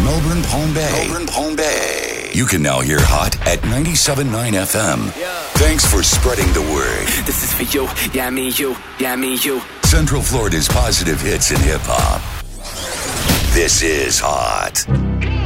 Melbourne, Palm Bay. You can now hear Hot at 97.9 FM. Yeah. Thanks for spreading the word. This is for you, yeah, me, you, yeah, me, you. Central Florida's positive hits in hip-hop. This is Hot.